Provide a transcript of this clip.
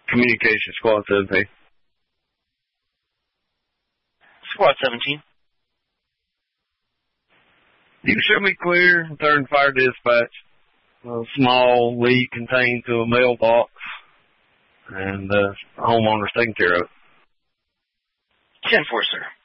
Communication, Squad 17. Squad 17. You can show me clear, 3rd and Fire Dispatch. A small leak contained to a mailbox, and the homeowner's taking care of it. 10-4, sir.